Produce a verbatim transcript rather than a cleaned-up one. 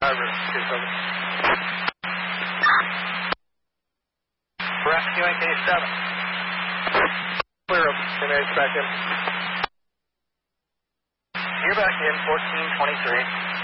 driver, two seven. Rescuing K seven. Clear up, Grenades back in. You're back in, fourteen twenty-three.